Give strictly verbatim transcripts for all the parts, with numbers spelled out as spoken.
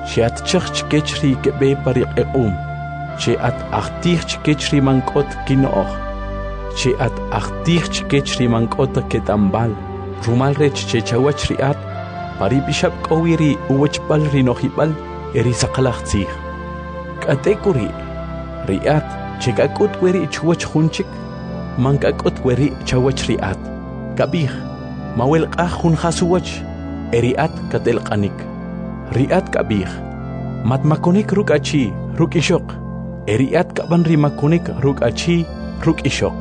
Sheat chich kechri kebe pari eum. Sheat achtich kechri mankot kinoch. Sheat achtich kechri mankot ketambal. Rumal rech chechawach riat. Pari bishap kawiri uwachbal rinohibal eri sakalachtzich. Katekuri riat chekakut weri chuwach hunchik. Mankakut weri chawach riat. Kabih mawel qahun khasuwach eriat katel qanik. Riat kabih mat makonik ruk achi ruk ishok. Eriat kaban ri makonik ruk achi ruk ishok.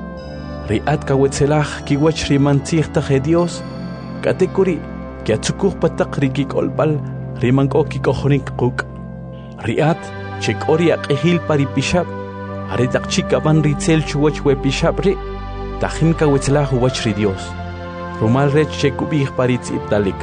Riat kawetzelach kiwach ri mantzich taje Dios. Katekuri kiatsukuh patak riki kolbal rimanko kikohonik kuk. Riat chek ori aqihil pari pishab. Aretak chikaban ritzel chuwach we pishab ri. Tajin kawetzelach wach ri Dios. Rumal rech chekubih paritz iptalik.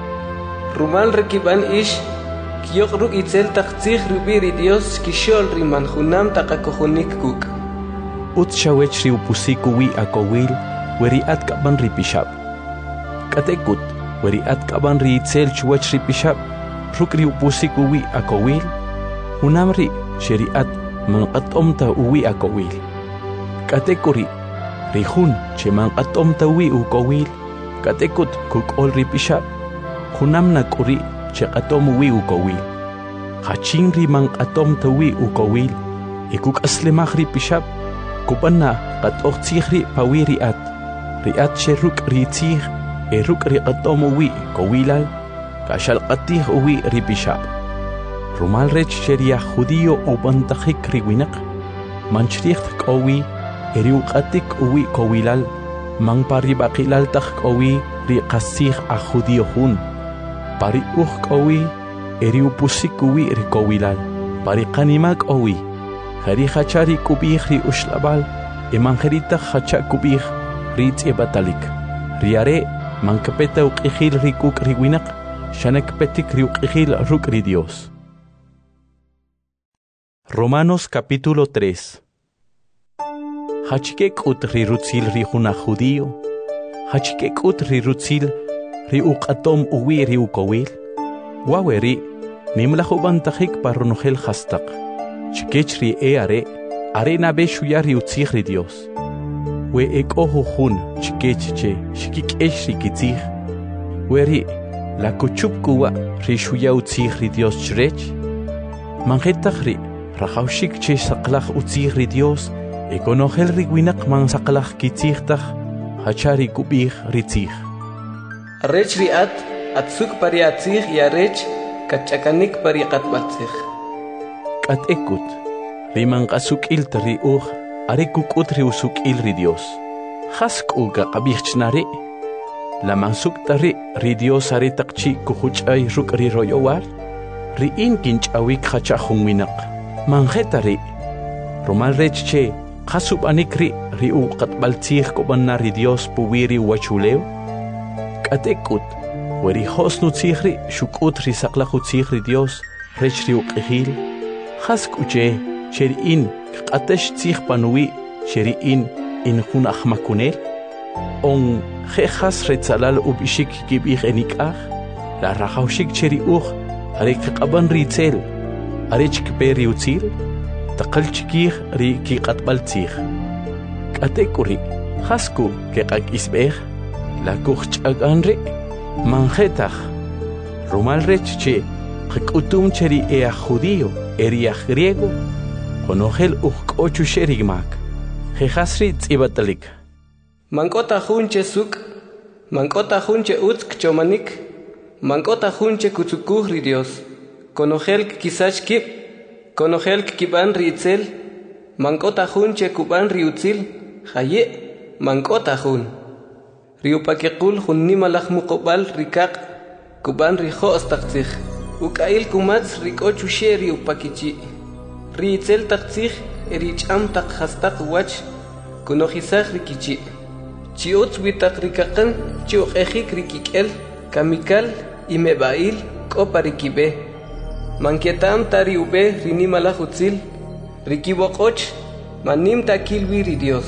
Rumal rekiban ish kiyok ruk itzel taktzich rubiri Dios kishol riman hunam takakohonik kuk. Ut shawech ri upusiku wi akowil weri at kaban ri pishab. Katekut weri at kaban ri itzel chuwach ri pishab ruk ri upusiku wi akowil hunam ri sheri at manqat omta uwi akowil. Katekuri rihun che manqat omta uwi ukowil katekut kuk ol ri pishab. Hunam na kuri che qatom wi ukowil. Hachin ri mang atom tawi ukowil. Ikuk aslemach ri pishab. Kupanna qat oqtzich ri pawi riat. Riat che ruk ri tzich e ruk ri qatom wi kowilal. Kashal qatih wi ri pishab. Rumal rech sheria judío ubantachik ri winak. Manchricht kowi eri uqatik wi kowilal. Mang pari baqilal takh kowi ri qasich a judío hun. Pari uq owi eri upusik uwi ri kowilal. Pari qanimak owi. Khari khachari kubih ri ushlabal. Eman kharita khacha kubih ri tsebatalik. Riare man kapeta uqihil ri kuk ri winak. Shanak petik ri uqihil ruk ri Dios. Romanos capítulo tres. Hachikek ut ri rutzil ri juna judío. Hachikek ut ri rutzil ri uqatom uwi ri ukowil. Waweri nimlahuban tajik parronogel hastak. Chikech ri e are are nabe shuya ri utzich ri Dios. We ek ojo hun chikech che shikik esh ri kitzich. Weri la kuchup kuwa ri shuya utzich ri Dios chrech. Manjetach ri rajaushik che saklach utzich ri Dios. Ekonogel ri winak man saklach kitzich tach. Hachari kubich ri tzich. Arrech riat atsuk pari atzich y arrech kachakanik pari katbatzich. Kat ekut riman kasuk il tari uj are kukut ri usuk il ri Dios. Hask uga kabichnare la mansuk tari ri Dios are takchi kuhuchay ruk ri royowar ri in kinch awik khachahun winak. Manjetari Romal rech che khasub anikri ri u katbaltzich kobanna ri Dios puwiri wachuleo. Katekut weri hosnu tzihri shukut ri saklakhu tzihri Dios rech ri uqihil. Hask uche sheri in qatesh tzih panui sheri in in hun ahmakunel. On khehas retzalal ubishik kibih enikach. La rajaushik sheri uch arek qaban ri tzel arech kperi utzil. Taqal chikih ri ki qatbal tzih. Katekuri hasku ke qak isbeh la kuch'aganri manjetach rumal rech che qikutum cheri e judío eri griego konogel uqochu sherigmak jehasri tsibatalik. Mankota junche suk mankota junche utsk chomanik mankota junche kutsukuh ri Dios konogel kisach kib konogel kiban ritzel mankota junche kuban riutzil haye mankota jun riupakekul hunnimalach muqobal rikaq kuban rijo astaqtzich ukail kumats rikochu she riupakichi ritzel taqtzich ericham taq hastaq wach kunohisach rikichi chiut witaq rikaqan chiuqejik rikikel kamikal imebail koparikibe manketam tariube rinimalach utzil rikiboqoch manim takilwi ri Dios.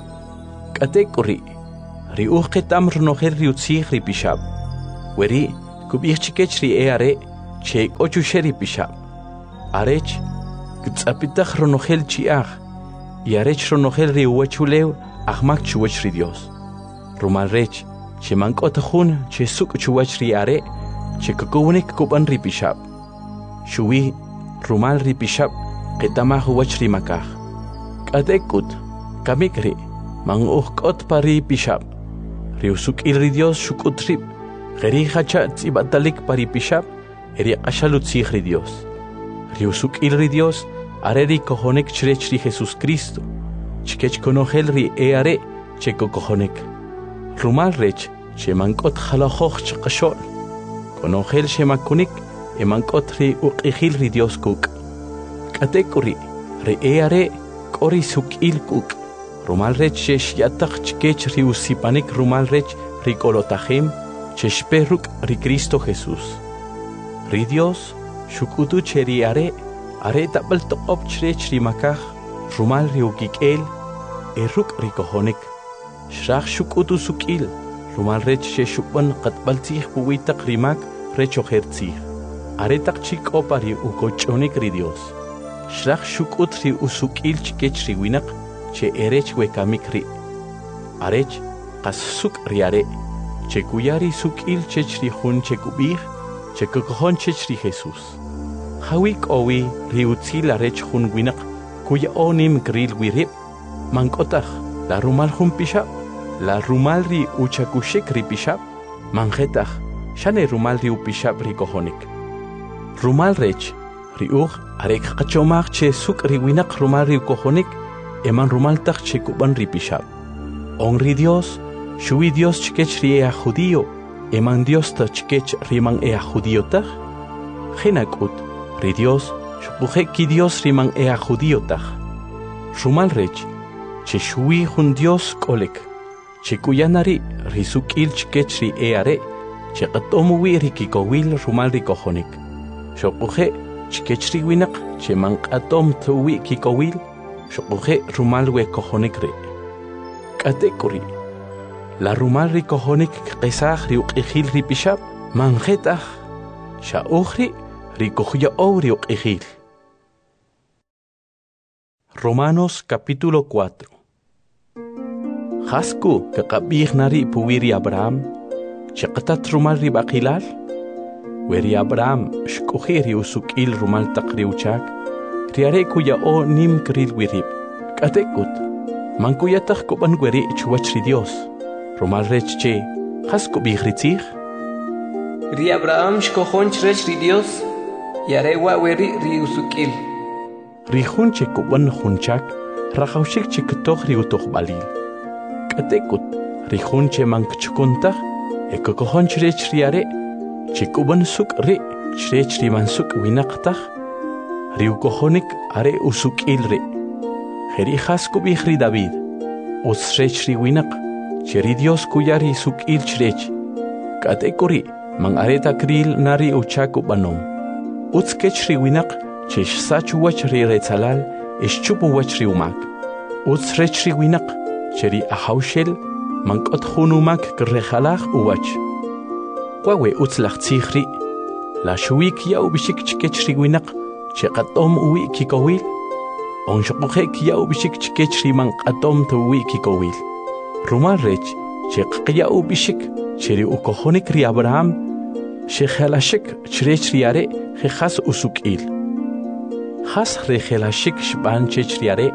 Katekuri ri uqetam rnoher ri utzich ri pishab. Weri kubich chikech ri eare che ochu sheri pishab. Arech, gtzapitach ronogel chiach, y arech ronogel ri uachulew, ahmak chuach ri Dios. Rumal rech, che mankot hun, che suk chuach ri are, che kukunik kuban ri pishab. Shui, rumal ri pishab, ketamah huach ri makach. Katekut, kamikri, mang uhkot pari pishab. Riusuk il ri Dios shukutrib, geri hacha tzibatalik pari pishab, eri ashalut sich ri Dios. Riusuk il ri Dios, areri kohonek chrech ri Jesus Cristo, chkech konogel ri e are, cheko kohonek. Rumal rech, che mankot halahoch chkashol, konogel she makunik, e mankot ri uqihil ri Dios kuk. Katekuri, ri e are, kori suk il kuk. Rumal rech shesh yatak chkech ri usipanik rumal rech ri kolotahim, cheshperuk ri Cristo Jesus. Ri Dios, shukutu cheri are, are tabal toqop chrech ri makach, rumal ri ukikel, eruk ri kohonek. Shrach shukutu sukil, rumal rech sheshukban qatbaltzih puwitak rimak rech ojertzih. Are tak chik opari ukochonik ri Dios. Shrach shukut ri usukil chkech ri winak, che erech wekamik ri. Arech, qas suk ri are, che kuyari sukil chech ri hun che kubih, che kukohon chech ri Jesus. Hawik owi ri utzil arech hun winak, kuya onim gril wirib, mankotach, la rumal hun pishab, la rumal ri uchakushik ri pishab, manjetach, shane rumal ri upishab ri kohonik. Rumal rech, ri ugh, arek kachomach che suk ri winak rumal ri kohonik, eman rumal tach che kuban ri pishab. On ri Dios, shui Dios chkech ri ea judío, eman Dios ta chkech riman ea judío tach. Genakut, ri Dios, shupuche ki Dios riman ea judío tach. Rumal rech, che shui hun Dios kolek, che kuyanari ri sukil chkech ri eare, che qatomuwi ri kikowil rumal ri kohonik. Shupuche chkech ri winak, che man qatom tuwi kikowil, shupuche rumal we kohonik re. Katekuri, la rumal ri kohonik qesach ri uqihil ri pishab, manjetach, sha ukhri ri kohya ou ri uqihil. Romanos capítulo cuatro. Hasku kakabih nari puwiri Abraham, chaqatat rumal ri baqilal, weri Abraham shkuhiri usukil rumal taqri uchak, riare kuya o nim kril wirib. Katekut, mankuyatach kuban weri chuach ri Dios, rumal rech che, hasku bihritzich? Ri Abraham shkohon chrech ri Dios, yare wa weri ri usukil. Ri hun che kuban hunchak, rachaushik che ketoch ri utoch balil. Katekut, ri hun che mank chukuntach, e kokohon chrech riare, che kuban suk ri, chrech ri mansuk winaqtach, ri ukohonik are usukil ri. Heri hasku bihri David, usrech ri winaq, che ri Dios kuyari sukil chrech. Katekuri, man areta kril nari uchaku banom. Utskech ri winaq, che sachu wach ri retzalal, eschupu wach ri umak. Utsrech ri winaq, che ri ahaushel, mankot hunumak grejalach uwach. Wawe utslach tsikhri, la shuik ya ubishik chkech ri winaq, che qatom uwi kikowil. On shukuhe ya ubishik chkech ri man qatom tuwi kikowil. Rumal rech, che qya ubishik, che ri ukohonik ri Abraham, she khalashik chrech ri are, he khas usukil. Khas ri khalashik shban chech ri are.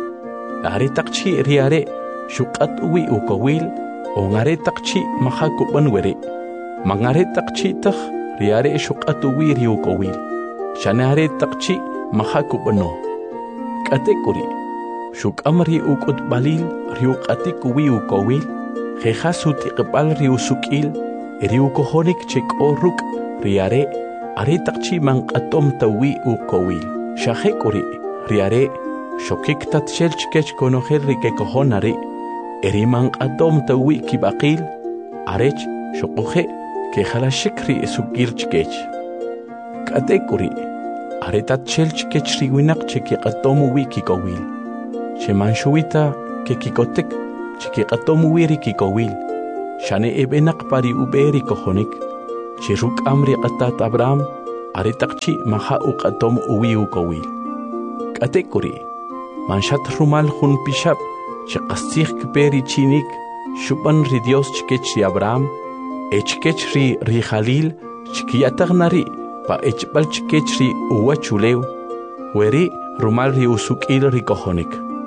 Are takchi ri are, shukat uwi ukowil, on are takchi mahakuban were. Mangare takchi takh ri are shukat uwi ri ukowil. Shanare takchi mahakubano. Katekuri, shuk amri ukut balil riuk atik uwi ukowil, jehasut iqbal riusukil, riukohonik chek oruk, riare, are takchi man atom tawi ukowil. Shahekuri, riare, shokik tat shelchkech konoher rikekohonare, eriman atom tawi kibakil, arech, shokuhe, ke halashikri sukirchkech. Katekuri, aretat chelch ke chriwinak che ki qatomu wi kikowil. Che manshuita ke kikotek che ki qatomu wiri kikowil. Shane ebenak pari uberi kohonik. Che ruk amri qatat Abraham aretaqchi maha uqatom uwi ukowil. Katekuri, manshat rumal hun pishab, chaqastik kperi chinik, shuban ri Dios chkech ri Abraham, echkech ri ri Khalil, chkiyatagnari, pa echbal chkech ri uwa chulew, weri rumal ri usukil ri kohonik.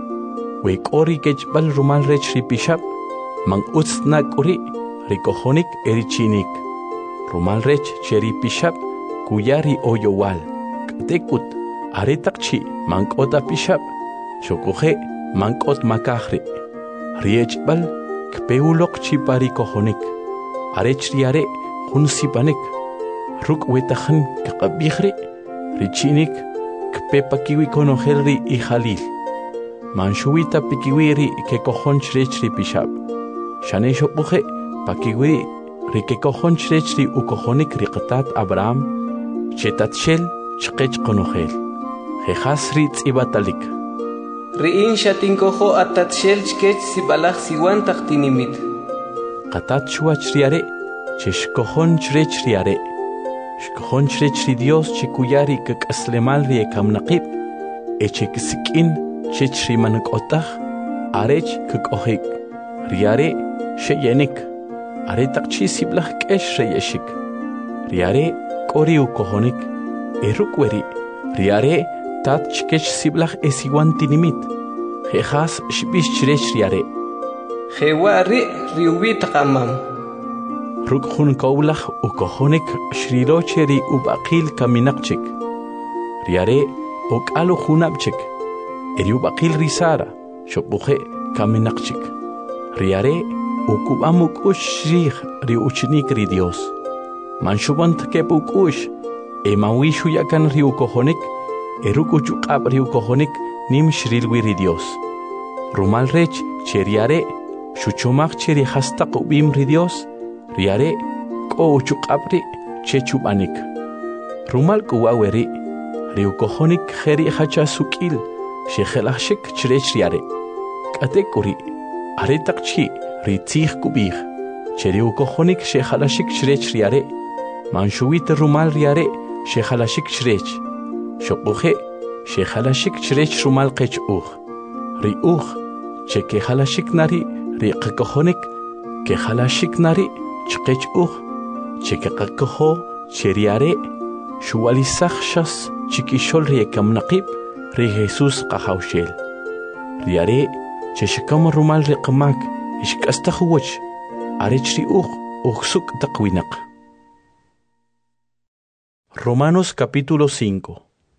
Wekori kechbal rumal rech ri pishab, mang utsnak uri ri kohonik eri chinik. Rumal rech cheri pishab, kuyari oyowal. Katekut, aretaqchi mankota pishab, shokuhe mankot makahri. Riechbal, kpeulok chipari kohonik. Arech riare, hunsipanik. Ruk wetahan kakabihri, richinik, kpepakiwi konohelri i Khalil. Manshuita pikiwiri ke kohonch rechri pishab. Shane shokuhe, pakiwiri, ri ke kohonch rechri u kohonik riqatat Abraham, chetatshel chqech konohel. Jehas ritz ibatalik. Riin shatinkoho atatshel chkech sibalach siwan taqtinimit. Qatat chuach riare, cheshkohon chrech riare. Shkohon chrech ri Dios chikuyari kak aslemal ri ekamnaqib. Echek sikin chech ri manakotach. Arech kak ohik. Riare sheyenik. Are taqchi siblach kesh reyeshik. Riare kori u kohonik. Erukweri. Riare tat chkech siblach esiwan tinimit. Jehas shbish chrech riare. Jewari riubi taqamam. Ruk hun kaulach u kohonik shrirocheri u baqil kaminaqchik. Riare ok alu hunabchik. Eri u baqil risara. Shobuhe kaminaqchik. Riare ukubamuk ushrih ri uchinik ri Dios. Manshubant kepuk ush. Emawishu yakan ri u kohonik. Eruk uchuqab ri u kohonik nim shrilwi ri Dios. Rumal rech cheriare. Shuchumaq cheri hastaq ubim ri Dios. Riare ko uchuqabri chechubanik. Rumal kuwaweri. Ri u kohonik kheri hacha sukil. Shekhelashik chrech riare. Katekuri. Aretaqchi ritzih kubih. Cheri u kohonik shekhalashik chrech riare. Manshuit rumal riare shekhalashik chrech. Shokuhe shekhalashik chrech rumal qech uj. Ri uj cheke halashik nari ri qakohonik ke halashik nari chqech uj. Cheke qakoho cheriare shuwalisakh shas chikishol ri ekamnaqib ri Jesus qahawshel. Riare cheshkam rumal ri qamak ishkastakhwach arech ri uj uksuk taqwinaq. Romanos capítulo cinco.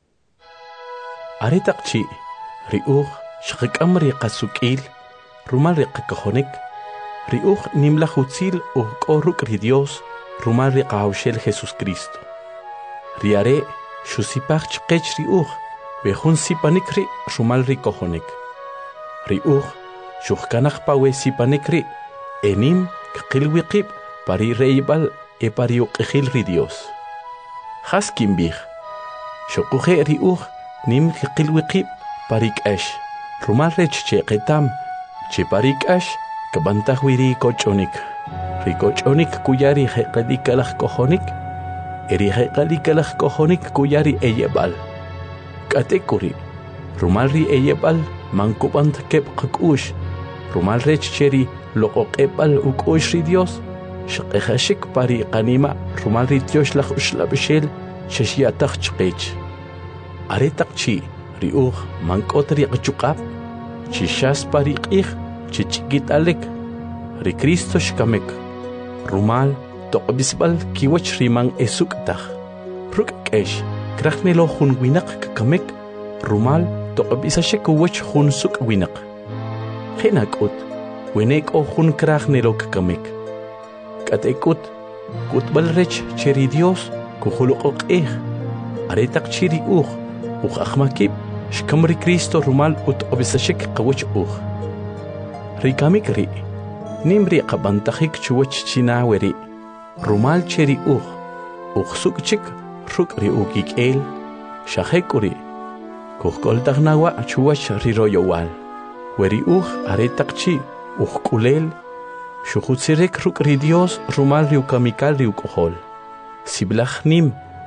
Aretaqchi ri uj shqikam ri qasukil rumal ri qakohonik ri uj nimla hutzil uj koruk ri Dios rumal ri qahawshel Jesus Cristo. Riare shusipach chqech ri uj behun sipanik ri rumal ri kohonik. Ri uj shuhkanaq pawe sipanik ri enim qilwiqib pari reibal e pari uqihil ri Dios. Haskim bih. Shokuhe ri uj nim qilwiqib parik ash. Rumal rech che qetam che parik ash kabantahwi ri kochonik. Ri kochonik kuyari heqadikalaj kohonik. Eri heqadikalaj kohonik kuyari eyebal. Katekuri. Rumal ri eyebal mankubant kep qakush. Rumal rech cheri loqoqebal ukush ri Dios. Shqehashik pari qanima rumal ri Dios laj ushlabshel shashiataq chqech. Aretaqchi ri uj mankot ri qchuqab chishas pari qih chichikit alek ri Cristo shkamek. Rumal toqbisbal kiwach rimang esuktaj. Ruk kesh kraqnelo hun winaq kakamek. Rumal toqbisashek wach hun suk winaq. Khenakut wenek o hun kraqnelo kakamek. Katekut kutbal rech cheri Dios kuhuluqoq eh. Aretaq chiri uj uj akhmakib shkamri Cristo rumal ut obisashek qawach uj. Rikamik ri nimri qabantajik chuwach chinaweri rumal cheri uj uj sukchik ruk ri ukik el shahekuri kuhkol dagnawa chuwach riroyowal weri uj aretaqchi uj kulel shuhutsirek ruk ri Dios rumal ri ukamikal ri ukohol siblach nim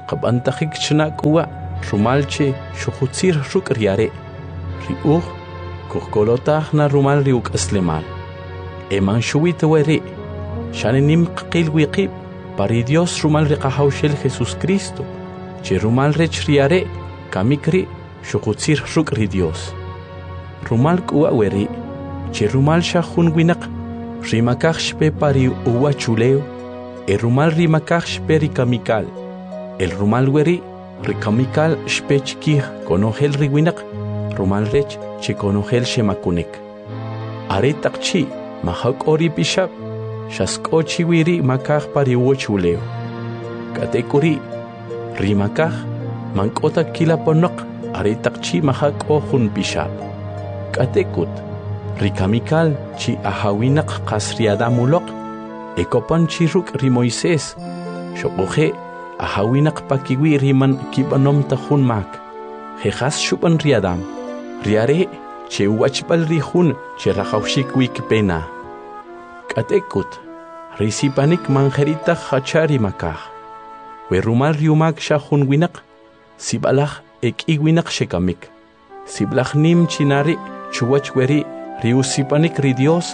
qabantaxik chna kuwa rumalche shujutzir ruk riare riuj kuhkolotaj na rumal riuk aslemal eman shuwit weri shanenim qil wiqib pari Dios rumal riqahawshel Jesus Cristo che rumal rech riare kamikri shujutzir ruk ri Dios rumal kuwa weri che rumal shahun winaq rimakaj shpe pari uwa chuleo e rumal rimakaj shpe rikamikal el rumal weri rikamikal shpe chkih konojel riwinaq rumal rech che konojel shemakunik are taqchi mahak ori bishab shaskochi wiri makaj pari uwa chuleo katekuri rimakaj mankota kila ponok are taqchi mahak ohun bishab katekut rikamikal chi ahawinaq qasriadamulok ekopan chiruk ri Moisés shoqoje ahawinaq pakiwi riman kibanom tajun mak jejas shupan riadam riare che wachbal rihun che rajawshik wikpena katekut risipanik manjerita hachari makaj werumal riumak shahun winaq sibalaj ekiwinaq shekamik siblaj nim chinari chuwach weri riusipanik ri Dios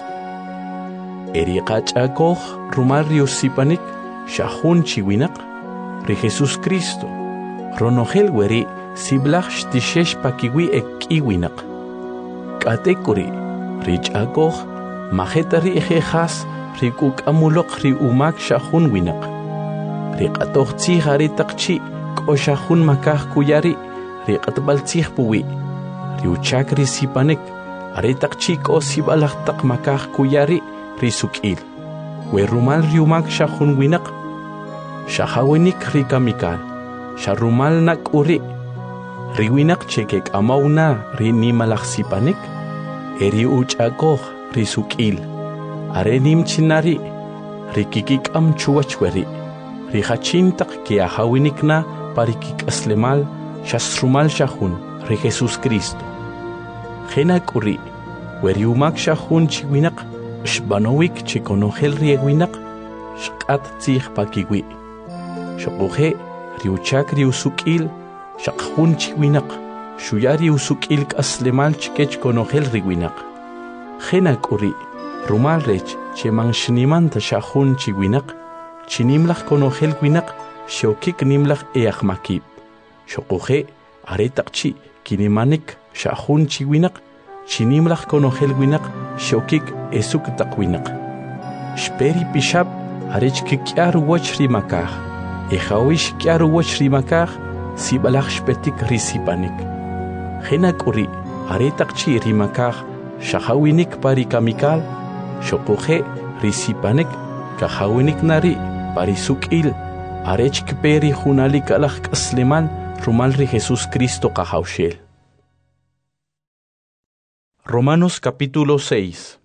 eri qachakoj rumal riusipanik shahun chiwinaq ri Jesus Cristo ronojel weri siblaj shtishesh pakiwi ekiwinaq katekuri richakoj majeta ri ejejas ri kuk'amuloq ri umak shahun winaq ri qatoj tzij ari taqchi k'oshahun makaj kuyari ri qatbal tzij puwi ri uchak ri sipanik are taqchi k'o sibalaj taq makaj kuyari ri suk'il we rumal ri umak shahun winaq shahawinik ri kamikal sharumal nak'uri ri winaq che kek'amawna ri nimalaj sipanik eri uch'akoj ri suk'il are nim chinari ri kikik'am chuwach weri ri hachin taq ke ahawinikna pari kik'aslemal shasrumal shahun ri Jesus Cristo Jena kuri, weri umak shahun chiwinaq, shbanowik chikonojel riewinaq, shqat tzij pakiwi. Shoqoje riuchak riusukil, shaqhun chiwinaq, shuyari usukil kaslemal chikech konojel riwinaq. Jena kuri, rumal rech cheman shnimanta shahun chiwinaq, chinimlaj konojel winaq, shokik nimlaj eajmakib. Shoqoje aretaqchi kinimanik shahun chiwinaq chinimlaj konojel winaq shokik esuk taqwinaq shperi pishab arech kikyar wach rimakaj ejawish kyar wach rimakaj sibalaj shpetik risipanik jena kuri aretaqchi rimakaj shahawinik pari kamikal shoqoje risipanik kahawinik nari pari suk'il arech kperi junalik alaj k'aslemal rumal ri Jesus Cristo qahawshel Romanos capítulo seis.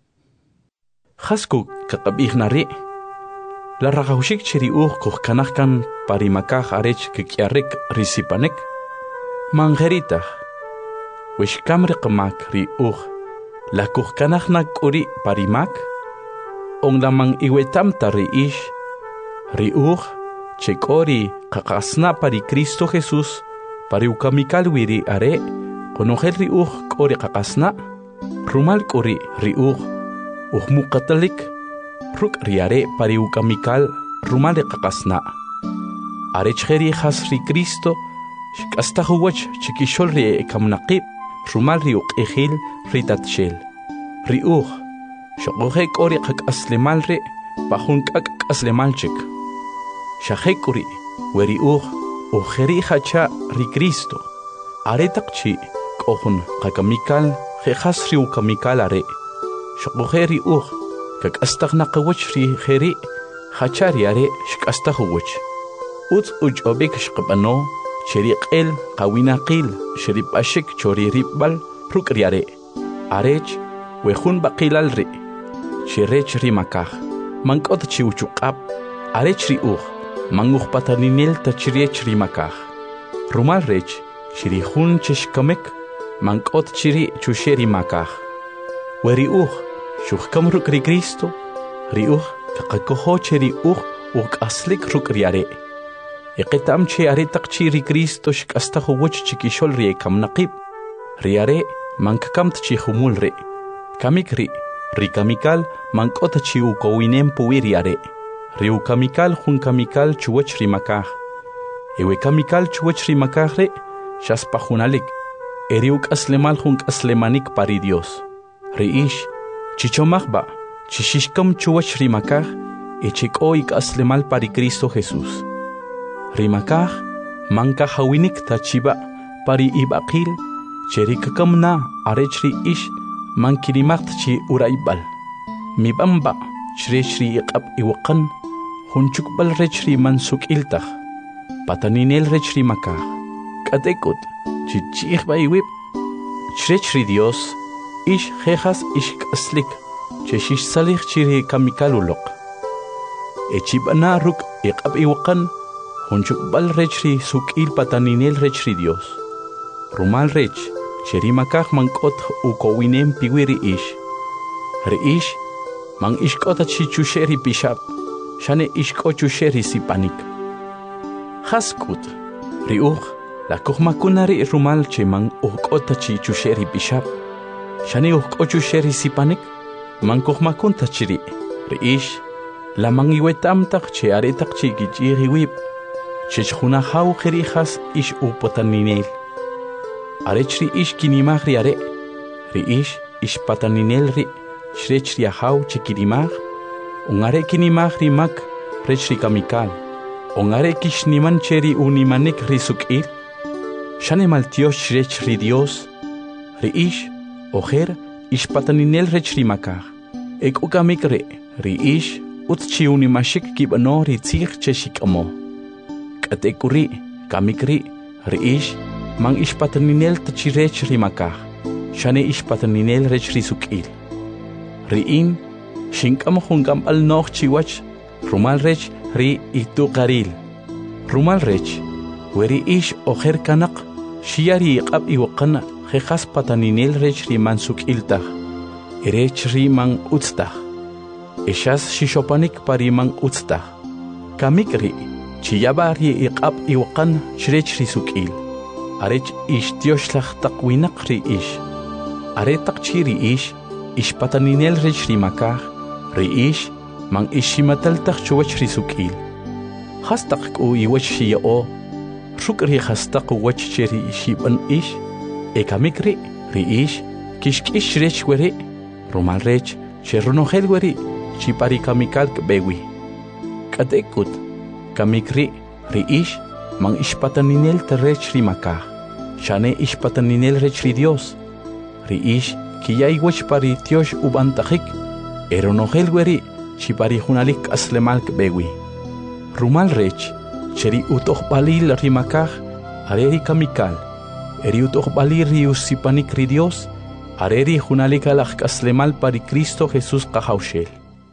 Hasku kakab'ignari. La ragawshik chiri uj kuj kanajkan parimakaj arech kikyarrik risipanek. Manjeritaj. Wishkamri qamak ri uj. La kuj kanajna k'uri parimak. On la man iwetamta ri ish. Ri uj chek'ori qaqasna pari Cristo Jesús pari ukamikal wiri are. Konojel ri uj k'ori qaqasna, rumal k'ori ri uj, uj muqatalik, ruk' riare pari ukamikal rumal ri qaqasna. Arechjeri jas ri Cristo, shk'astaj uwach chikixol ri ekamnaqib, rumal ri uq'ijil ri tatxel. Ri uj, shoqoje k'ori qak'aslemal ri, pajun k'ak' k'aslemalchik. Xaje k'ori, we ri uj, ujeri hacha ri Cristo. Aretaqchi, K'ojun qakamikal jejas ri ukamikal are shoqoje ri uj kak'astaj naqawach ri jeri hachari are shk'astaj uwach utz uch'obik shqab'ano cheri q'el qawinaqil sherib'axik chori rib'bal ruk' ri are arech wejun baqilal ri chirech ri makaj mank'ot chi uchuq'ab arech ri uj manujpataninel tachiriech ri makaj rumal rech chiri jun chishkamek mank'ot chiri chusheri makaj weri uj shujkam ruk' ri Cristo ri uj kaqakojo cheri uj uk'aslik ruk' ri are Eqetam che are taqchi ri Cristo shkasta huwach chikishol ri ekam naqib. Ri are mankakamt chi humul ri. Kamikri ri kamikal mankota chi ukowinem puwi ri are. Ri ukamikal hun kamikal chuwach ri makaj. Ewe kamikal chuwach ri makaj re shaspa hunalik. Eri uk aslemal hun aslemanik pari Dios. Ri ish chichomachba chishishkam chuwach ri makaj echiko ik aslemal pari Cristo Jesús. Rimakaj manka hawinik tachiba pari ibaqil cherikakamna arechri ish mankirimacht chi uraibal mibamba chrechri iqab iwaqan hunchukbal rechri mansuk iltaj pataninel rechri makaj katekut chichihba iwib chrechri Dios ish jejas ish kaslik cheshish salih chiri kamikalulok echibana ruk iqab iwaqan Hunchukbal rechri sukil pataninel rechri Dios. Rumal rech, cherimakaj mankot ukowinem piwiri ish. Re ish, man ishkota chichusheri pishap, shane ishko chusheri sipanik. Haskut, riuch, la kohmakunari rumal che man ukota chichusheri pishap, shane ukko chusheri sipanik, man kohmakunta chiri. Re ish, la man iwetamtak che aretak chikichiri wip. Chechjuna hau gerijas ish upataninel. Arechri ish kinimagri are. Ri ish ish pataninel ri. Shrechri hau chikirimag. Ungare kinimagri mak rechri kamikal. Ungare kishniman cheri unimanik risukil. Shane maltios shrechri Dios. Ri ish ojer ish pataninel rechri makaj. Ek ukamikre. Ri ish utchi unimashik kibano ri tzig cheshikamo. Katekuri, kamikri, riish, mang ishpataninel tachirech rimakaj, shane ishpataninel rech risukil. Riin, shinkam hungam al noch chiwach, rumal rech ri itukaril. Rumal rech, weri ish ojer kanak, shiari iqab iwaqana, jejas pataninel rech riman sukiltaj, erech riman utstaj. Eshas shishopanik pariman utstaj. Kamikri, chiyabari iqab iwaqan chrechri sukil. Arech ish tioshlach taqwinaqri ish. Are taqchiri ish, ish pataninel rechri makaj, ri ish, man ishimataltaq chuwachri sukil. Hastaq ku iwach shiyao, rukri hastaq wach cheri ishiban ish, ekamikri, ri ish, kishk ish rech weri, rumal rech, cherunogel weri, chipari kamikal bewi. Katekut, kamikri, ri ish, man ishpataninel terech rimakaj, shane ishpataninel rechri Dios, ri ish, kiyay wach pari tiosh ubantajik, eronogel weri, chipari hunalik aslemalk bewi. Rumal rech, cheri utoh balil rimakaj, areri kamikal, eri utoh balil ri usipanik ri Dios, areri hunalik alak aslemal pari Cristo Jesús kahaushel.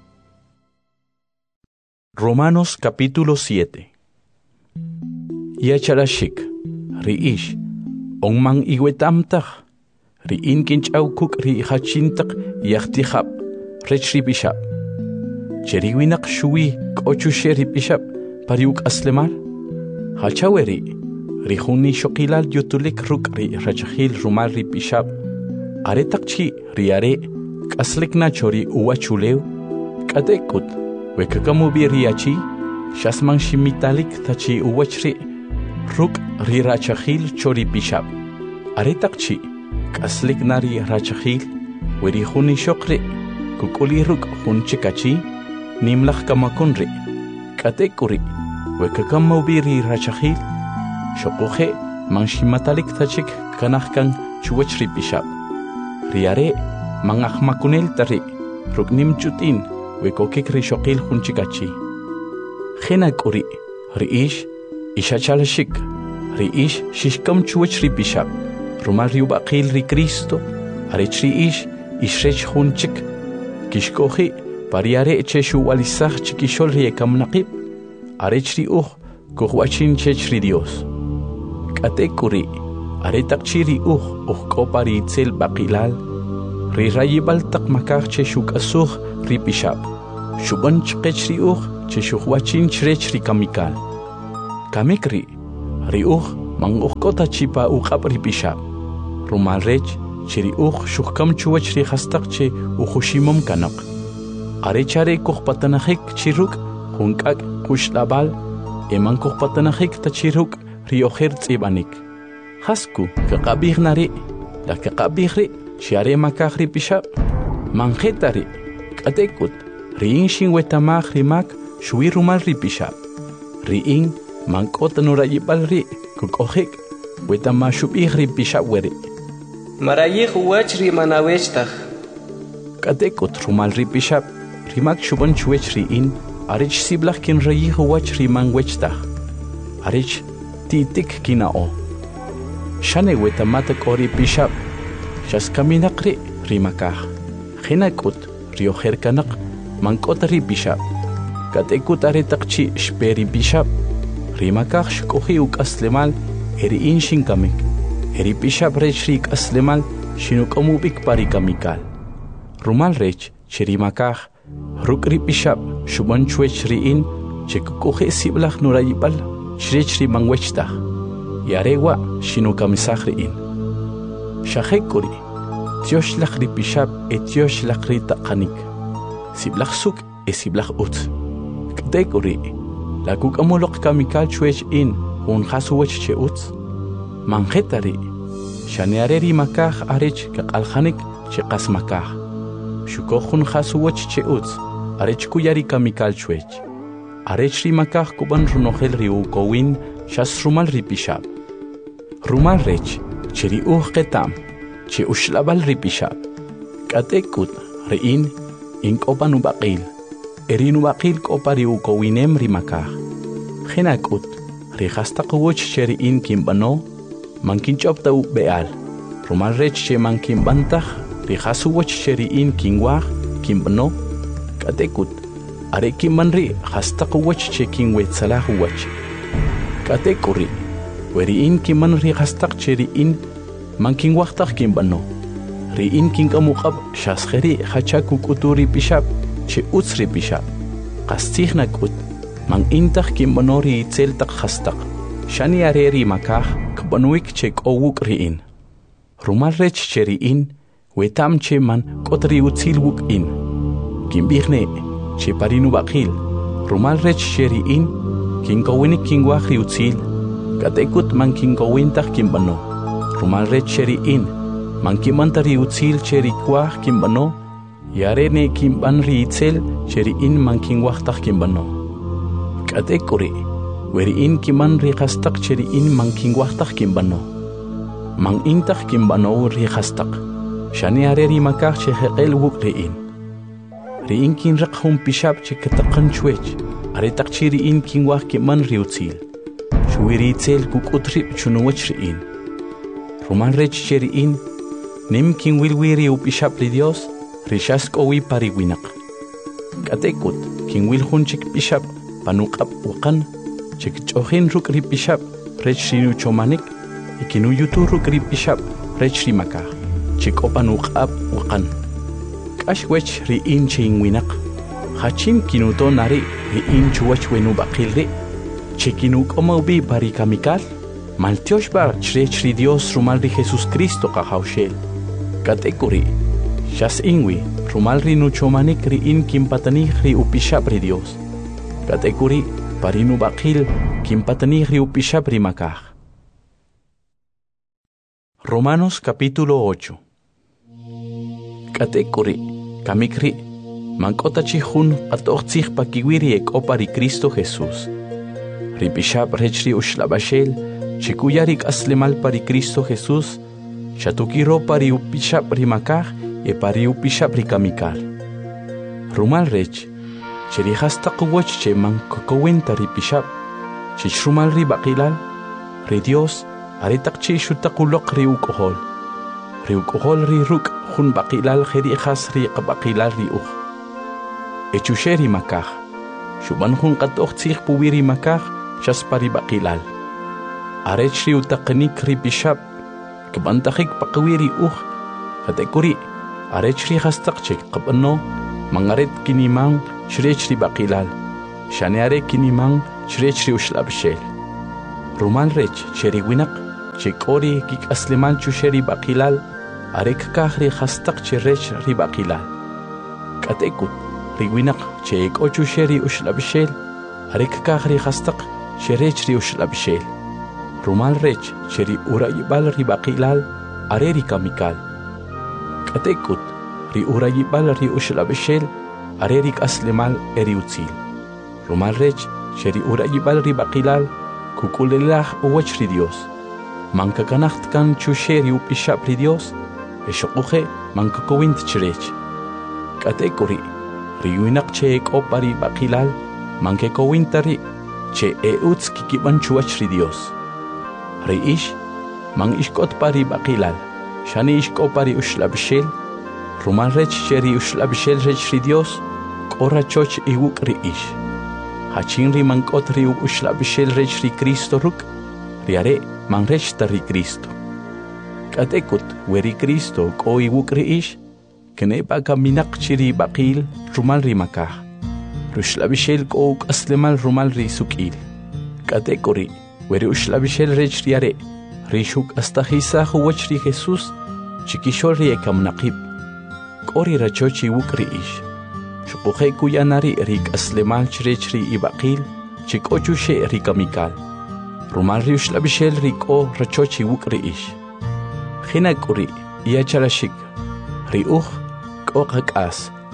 Romanos capítulo siete. Yacharashik, riish, onman iwetamtaj, riin kinchaukuk ri hachintak yachtihab, rechri bishab. Cheriwinak shui kochusheri bishab, pariuk aslemal. Hachaweri, rihuni shokilal yutulik ruk ri rachahil rumal ri bishab. Aretakchi riare, kaslik nachori uwachuleu, kadekut. Wekakamu biriachi, shasman shimitalik tachi uwachri, ruk ri rachahil chori bishab. Aretakchi, kaslik nari rachahil, werihuni shokri, kukuli ruk hunchikachi, nimlach kamakunri. Katekuri, wekakamu biri rachahil, shokuhe, man shimatalik tachik kanahkan chuwachri bishab. Riare, man ahmakunel tari, ruk nimchutin, wekokik rishokil hunchikachi. Genakuri, riish, ishachalashik, riish, shishkam chuach ribishab, rumal riubakil ri Cristo, arech riish, ishrech hunchik, kishkohi, pariare cheshu walisach chikishol riekam naqib, arech riuh, kuhwachin chech ri Dios. Katekuri, aretakchi riuh, uhko paritzel bakilal, ri rayibal tak makar cheshuk asuh ribishab. Shuban chqech riuh, cheshuhwachin chrech ri kamikal. Kamikri, riuj manguj kota chipa uqab ripishab. Rumal rech, chiriuj shukam chuwach ri hastakche ujushimom kanak. Arechare kuj patanajik chiruk, hunkak kushlabal, eman kuj patanajik tachiruk riojer tsibanik. Hasku, kakabig nari, la kakabigri, chiare makaj ripishab. Manjetari, katekut, riin shin wetamaj rimak, shui rumal ripishab. Riin, mankota nurayibal ri, kukojik, wetamashubig ripishab weri. Marayij uwach rimanawechtaj. Katekut rumal ripishab, rimak shuban chuech riin, arich siblach kin rayij uwach riman wechtaj. Arich titik kinao. Shane wetamata kori pishab, shas kaminakri rimakaj. Hinakut riojer kanak, mankota ripishab. Katekut aretakchi shperi pishab. Rimakaj shkoji uk aslemal, eri in shinkamik. Eri pishab rech rik aslemal, shinuk omubik parikamikal. Rumal rech, chirimakaj, ruk ripishab, shuban chuech riin, chekukoje siblach nurayibal, shrech rimangwechtaj. Yarewa shinukamisaj riin. Shahekuri, tiosh ripishab et tiosh ritaqanik. Siblach suk e siblach ut. Kdekuri, la kuk amolok kamikal chuech in, un hasuwech che ut. Manjetari, shaneareri makaj arech kakalhanik che kasmakaj. Shukojun hasuwech che ut, arech kuyari kamikal chuech. Arech rimakaj kuban runojel riu kowin, shas rumal ripishab. Rumal rech, cheri uj ketam, che ushlabal ripishab. Katekut, riin, in kopa nubaqil. Eri nubaqil kopa riu kowinem rimakaj. Hinakut, rihastaqwoch cheri in kimbano, mankinchopta u beal. Rumal rech che mankimbantaj, rihasuwoch cheri in kinwaj, kimbano. Katekut, are kimbanri hastaqwoch che kinwetsalah wach. Katekuri, weri in kiman rihastaq cheri in, mankinwajtaj kimbano. Riin kinkamuqab shasjeri hachakuk uturi pishab, che utsri pishab. Qastijnakut, man intaj kimbanori itzeltak hastaq. Shani areri makaj, kbanuik che kowuk riin. Rumal rech che riin, wetam che man kotri utzil wuk in. Kimbihne, che parinu bakil. Rumal rech che riin, kinkowinik kinwaj ri utzil. Katekut man kinkowintaj kimbano. Rumal rech che riin, man kimantari utzil che rikwaj kimbano. Yarene kimban ri itzel che riin man kinwajtaj kimbano. Katekuri, weriin kiman rihastaq che riin man kinwajtaj kimbano. Man intaj kimbano rihastaq. Shani areri makaj che heqel wuk riin. Riin kinraq hun pishab che kataqan chuech. Aretaq che riin kinwaj kiman ri utzil. Shuwiri itzel kukutrib chunuwach riin. Rumal rech che riin, nim kinwilwiri upishab ri Dios, rishas kowi pariwinak. Katekut, kinwil hun chik pishab, panuqab waqan, chik chohin ruk ri pishab, rech rinu chomanik, ikinu yutu ruk ri pishab, rech rimakaj, chik opanuqab waqan. Kash wech riin chingwinak, hachin kinuto nari riin chuwach wenu baqilri, chikinu komaubi parikamikal, maltiosh bar chrech ri Dios rumal ri Jesus Cristo qajawshel. Katekuri, shas ingwi, rumal ri nuchomanik ri in kimpatanih ri upishab ri Dios. Katekuri, parinu baqil, kimpatanih ri upishab ri makaj. Romanos capítulo ocho. Katekuri, kamikri, mankota chihun atochtzich pakiwiri ek opari Cristo Jesús. Ri pishab rech ri ushlabashel, chikuyarik aslemal pari Cristo Jesús, shatukiro pari upishab ri makaj, e pari upishab ri kamikal. Rumal rech, cheri hastaq woch che man kokowenta ri pishab, chich rumal ri baqilal, ri Dios, aretaq che shutakulok ri ukohol. Ri ukohol ri ruk hun baqilal jeri khas ri qabaqilal ri uj. Echusheri makaj, shuban hun qatochtzich puwiri makaj, shas pari baqilal. Arech ri utaqnik ri pishab, kbantajik paqwiri uj, katekuri, arech ri hastaq chek qabano, mangaret kinimang shrech ri baqilal, shaneare kinimang shrech ri ushlabshel. Rumal rech cheri winak che kori kik asliman chu sheri bakilal arek kahri khastak che rech ri bakilal katekut ri winak che ek ochu sheri ushlabshel arek kahri khastak che rech ri ushlabshel Rumal rech cheri urayibal ri bakilal areri kamikal katekut ri urayibal ri ushlabshel areri aslimal eri utzil Rumal rech cheri urayibal ri bakilal kukulelah uwach ri Dios manka kanacht kan chusheri upishap ri Dios eshokuhe manka kowint chirech katekuri ri winak che ek opari bakilal manke kowintari che euts kikiban chuach ri Dios ri ish man ishkot pari bakilal shani ishkopari ushlabshel Rumal rech cheri ushlabshel rech ri Dios kora choch iwuk ri ish Hachin ri mankot ri ushlabshel rech ri Cristo ruk riare man rech ri Cristo katekut weri Cristo ko iwuk ri ish kene baka minak chiri bakil rumal ri makah rushlabshel ko aslemal rumal ri sukil katekuri weri ushlabshel rech riare rishuk astahisa huwach ri Jesus chikishor ri ekam naqib kori rachochi iwuk ri ish Shukuhe kuyanari rik aslemal chirechri ibaqil chikochu she rikamikal Rumal ri ushlabshel riko rachochi wukri ish Khinakuri iyacharashik ri uj koqakas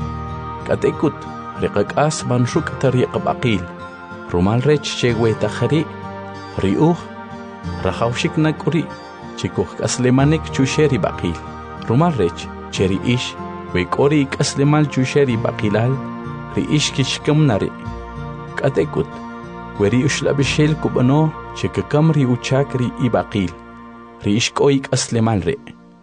katekut riqakas manshuk tariq baqil Rumal rech chewe takhari ri uj rahawshik nakuri chikuh aslemanik chusheri baqil Rumal rech cheri ish Wekori kaslemal chusheri bakilal ri ishkishkam nari katekut weri ushlabshel kubano chekakam ri uchakri ibaqil ri ishkoi kaslemal re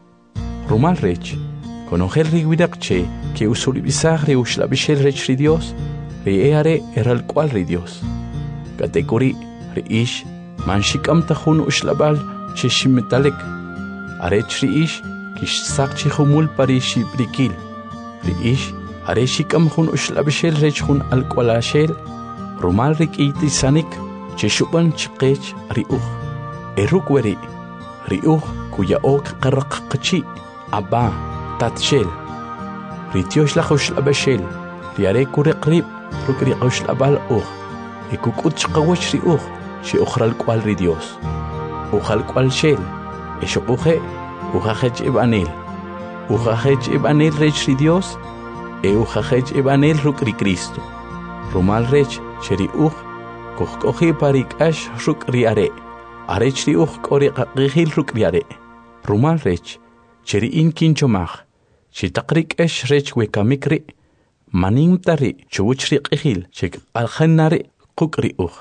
Rumal rech konohel ri widakche que usuri bisagre ushlabshel rech ri Dios ri eare eral cual ri Dios katekuri ri ish manshikam tahun ushlabal cheshimmetalek arech ri ish kish sakchi khumul parishi brikil ri ish areshikam khun ushlabshel rech khun alqolashel Rumal rik iti sanik cheshuban chqech ri uj eruk weri ri uj kuya ok qaraq qachi aba tatshel ri tiosh la ushlabshel ri are kuriqrib ruk ri ushlabal uj ikukut chqawach ri uj shi ukhral qal ri Dios ukhal qal shel eshuqhe Ujajech ibanel Ujajech ibanel rech ri Dios e ujajech ibanel ruk ri Cristo Rumal rech cheri uj kohkohi parik ash ruk ri are arech ri uj kori qaqihil ruk ri are Rumal rech cheri in kinchomach chitaqrik ash rech wekamikri manim tari chuch ri qihil chek alkhanari quk ri uj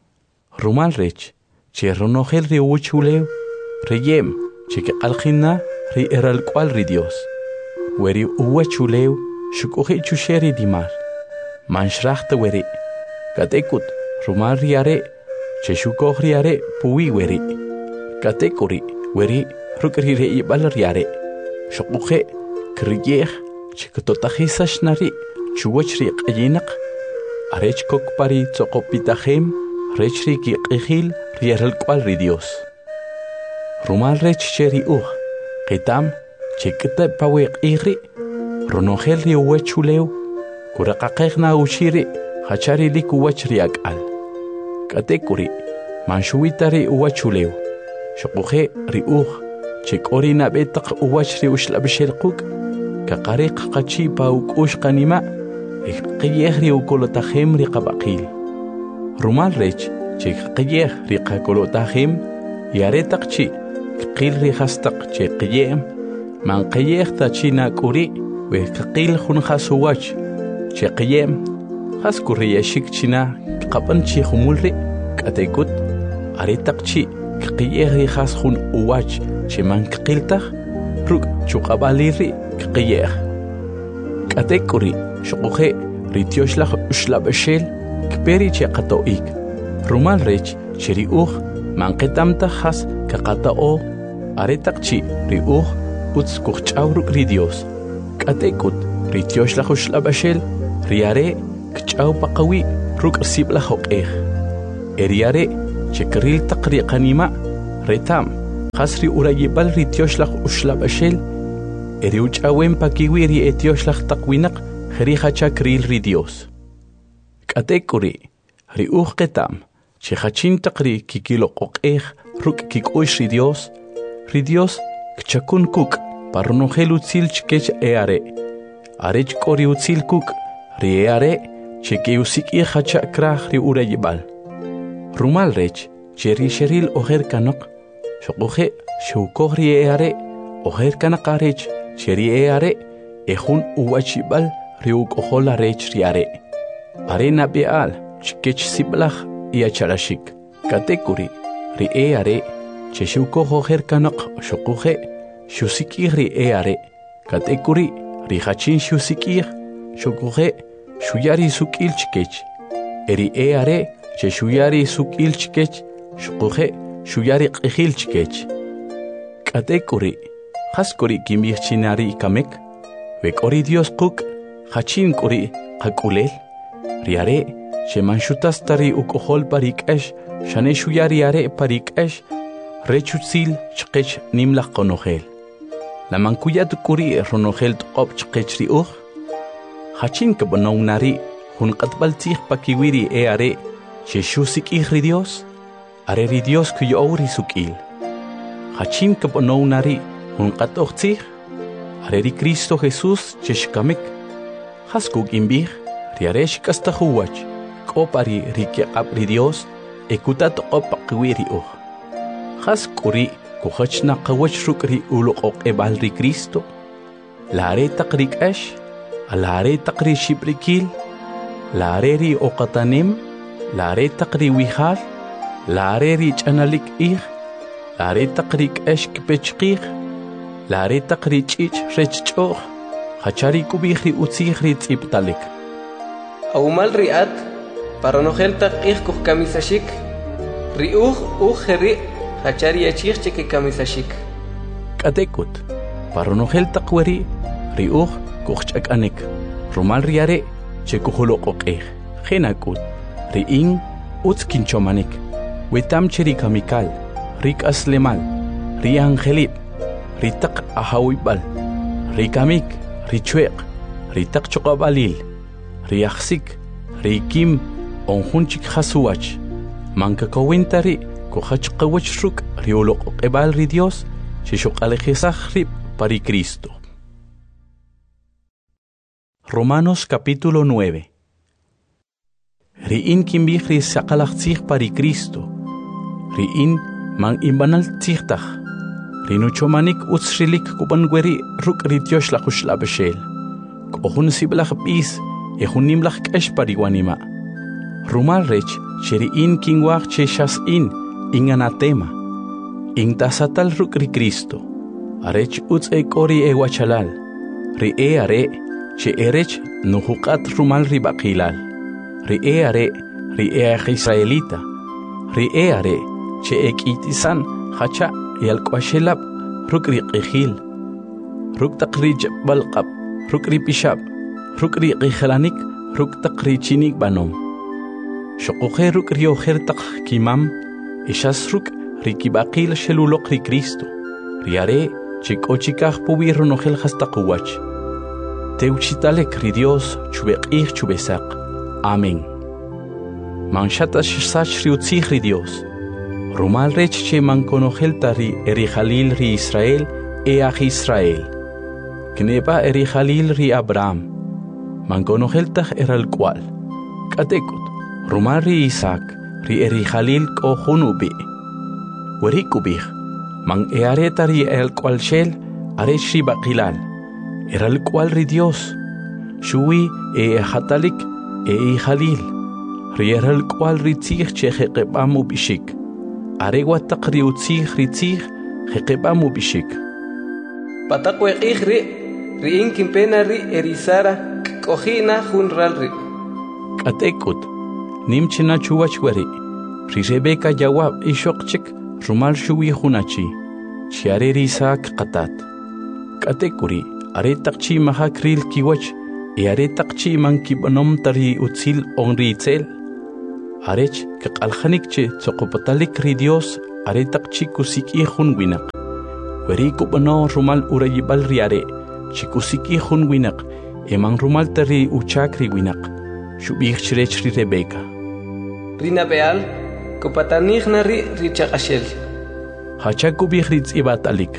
Rumal rech cheronogel ri uchulew reyem Cheke alkhina ri eral cual ri Dios weri uwa chulew shukuhi chusheri dimar manshrachta weri katekut Rumal riare cheshukoh riare puwi weri katekuri weri rukri re ibal riare shukuhe kriyeh chektotahisash nari chuwach ri qayinak arech kokpari tsokopitahem rech ri ki qihil ri eral cual ri Dios Rumal rech cheri uj qitam chekta pawiq igri ronogel ri uwachulew kuraqaqeqna ushiri hachari lik uwachri akal katekuri manshuitari uwachulew shukuhe ri uj chekori nabetaq uwachri ushlabshel quk kaqariq qachi pauk ushqanima iqiyeh ri ukolotahem ri qabaqil Rumal rech chekqiyeh ri qakolotahem yaretaqchi qil ri hastaq che qiyem man qiyeh ta china kuri we qil khun khasuwach che qiyem khas kuriya shik china qaban chi khumulri katekut aretaqchi qiyeh ri khas khun uwach che man qiltaq ruk chuqabaliri qiyeh katekuri shuqhe ritioshlah ushlabshel kperi che qatoik Rumal rech cheri uj man qitamta khas kaqatao aretaqchi ri uj uts kuch'awruk ri Dios katekut ritiosh la khushlabashel riare kch'aw paqawi ruk sibla hoqej eriare chekril taqri qanima retam khasri urayibal ri tioshlaq ushlabashel eri uchawen pakiwiri etioshlaq taqwinaq khri khachakril ri Dios katekuri ri uqetam che khachin taqri kikilo qoqej ruk kikush ri Dios ri Dios kchakun kuk parnogel utzil chkech eare arech kori utzil kuk ri eare cheke usiki khachakra ri urayibal rumal rech cheri sheril oher kanaq shoqoje shukogri eare oher kanaqarech cheri eare ejun uwachibal riuk ohola rech riare arena beal chkech siblach iacharashik katekuri ri eare cheshuko oher kanaq shoqoje shusiki ri eare katekuri ri hachin shusiki shoqoje shuyari sukil chkech eri eare cheshuyari sukil chkech shoqoje shuyari qihil chkech katekuri haskuri kimichinari kamek vekori Dios quk hachin kuri qakulel riare shemanshutas tari ukohol parikesh shane shuyari are parikesh rechutsil chkech nimlaq qonogel la mankuyat kuri ronogel tqop chkech ri uj hachin kabononari hun qatbaltih pakiwiri eare sheshusik ri Dios are ri Dios kuyouri sukil hachin kabononari hun qatoqtih are ri Cristo Jesus cheshkamik haskuk imbih riaresh kastahuwach kopari rikiqab ri Dios ekutat qopaqwiri uj haskuri kuhachna qawach rukri uloqoq ebal ri Cristo lare taqrikash alare taqri shibrikil lare ri oqatanim lare taqri wihal lare ri chanalik ih lare taqrik ash kpechqih lare taqri chich rechchoh hachari kubihri utzihri tsiptalik awmal riat paranogel taqih kuh kamisashik riuh uhri hachari achih cheke kamisashik katekut paranogel taqweri riuh kuh chakanek rumal riare chekuholoqoqih khenakut riin utskinchomanik wetam cheri kamikal rik aslemal ri angelip ri taq ahawibal ri kamik ri chweq ri taq choqabalil ri akhsik ri kim onhunchik khasuwach manka kowintari ko khachqawach ruk ri oloq qebal ri Dios shishoqalejisaj ri pari Cristo. Romanos capítulo nueve. Riin kimbih ri saqalaqtzih pari Cristo riin man imbanal tzihtaj rinuchomanik utsrilik kubangueri ruk ri Dios la khuslabeshel kohun siblaj bis ehunim laj kesh pariwanima rumal rech cheriin kingwaq cheshas in inganatema in tasatal ruk ri Cristo arech uts ekori ewachalal ri e are che erech nuhuqat rumal ri baqilal ri e are ri e israelita ri e are che ekitisan hacha yalqashelab rukri qihil ruk taqri balqab rukri pishab rukri qihlanik ruk taqri chinik banom shoqoqe rukri oher taq kimam ishas ruk rikibaqil sheluloq ri Cristo riare chikochikaj pubi ronogel hastaqwach teuchitalek ri Dios chubeqih chubesaq amén manshata shsach ri utzih ri Dios rumal rech che mankonogel tari eri Jalil ri Israel e aj Israel kneba eri Jalil ri Abraham mankonogel taj eral cual katekut rumal ri Isaac ri eri Jalil ko hunubi werikubih man eare tari el cual shel arech ri baqilal eral cual ri Dios shui e hatalik e Jalil ri eral cual ri tzih che jeqebamu bishik aregua taqri utzih ritzih jeqebamu bishik patakwe qihri ri inkin pena ri erisara kohina hunral ri katekut nimchina chuwachweri ri Rebeka jawab ishoqchik rumal shuwi hunachi chiare ri Isaac qatat katekuri are taqchi mahakril kiwach e are taqchi man kibanom tari utzil onri itzel arech kaqalkhanik che tsoqopatalik ri Dios aretak chikusiki hun winak weri kubano rumal urayibal riare chikusiki hun winak emang rumal tari uchak ri winak shubih chrech ri Rebeka rina beal kupatanich nari richaqashel hachak kubih ri tsibatalik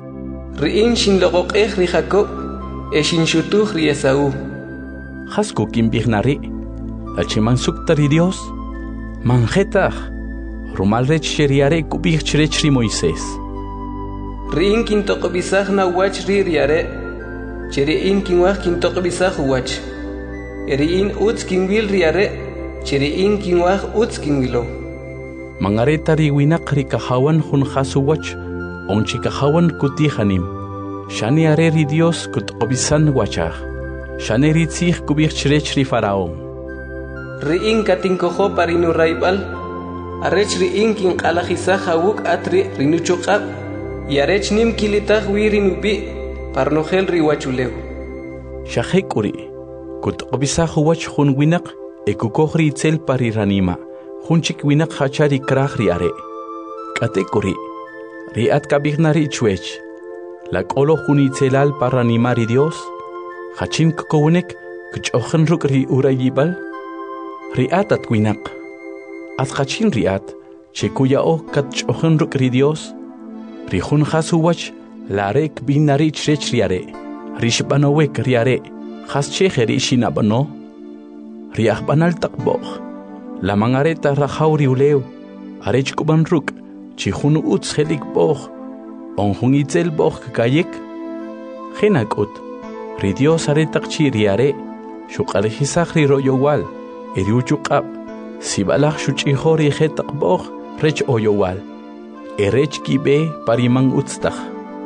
riin shin loqoqeh ri Jacob eshin shutuh ri Esau Hasku kimbih nari achiman suktari Dios manjetah rumal rech sheriare kubih chrech ri Moisés riin kintoqbisaj na wach ri riare cheriin kinwaj kintoqbisaj wach eriin utz kinwil riare cheriin kinwaj utz kinwilo mangareta ri winak ri kahawan hun khasu wach onchi kahawan kutihanim shani are ri Dios kutqbisan wachaj shani ri tzih kubih chrech ri Faraón riin katinkojo parinu raibal arech riin kinqalajisaj hawuk atri rinuchuqab yarech nim kilitaj wirinubi parnojel ri wachuleu shahekuri kutqbisaj wach hun winak ekukoj ri tzel pari ranima hunchik winak hachari kraj ri are katekuri ri at kabignari chwech la qolo huni tzelal paranima ri Dios hachin kokonek kchochen ruk ri urayibal ri atat winak at hachin ri at chekuyao katchochen ruk ri Dios ri hun khasu wach larek binari chrech ri are rishbanowek ri are khas chejeri shinabano ri akhbanal taqboj la mangareta rajauri uleu arech kuban ruk chihun utz helik boj on hun itzel boj kayek genakut ri Dios aretak chi ri are shuqalejisaj ri royowal eriuchuqab sibalaj shuchihori jetaq boj rech oyowal erech kibe parimang utztaj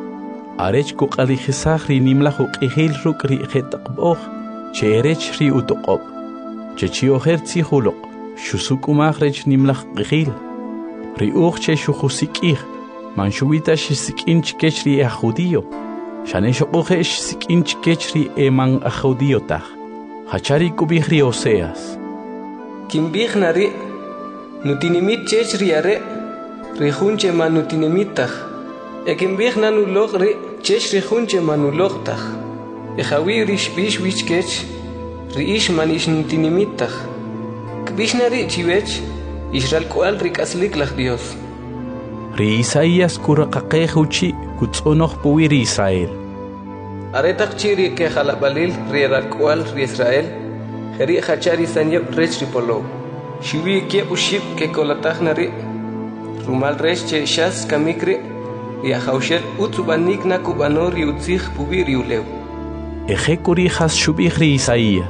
arech kuqalejisaj ri nimlaj uqihil ruk ri jetaq boj cherech ri utoqob chechiojer tzihuloq shusukumaj rech nimlaj qihil ri uj che shujusikij manshuwita shisik'inch kech ri a judío shaneshoqojesh sik'inch kech ri eman a judío taj hachari kubij ri Oseas kimbij nari nutinimit chech ri are ri junche manutinimit taj ekimbij nanuloj ri chech ri junche manuloj taj ejawi ri shbish wich kech ri ish manish nutinimit taj kbij nari chiwech Israel kual ri kaslik laj Dios ri Isaías kuraqaqej uchi kutz'onoj puwi ri Israel aretaq chiri ke jalabalil ri kual ri Israel jeri hachari sanyeb rech ri polo shiwi ke ushib ke kolataj nari rumal rech che shas kamikri ri haushel utzubanik na kubano ri utzij puwi ri ulew eje kuri has shubij ri Isaías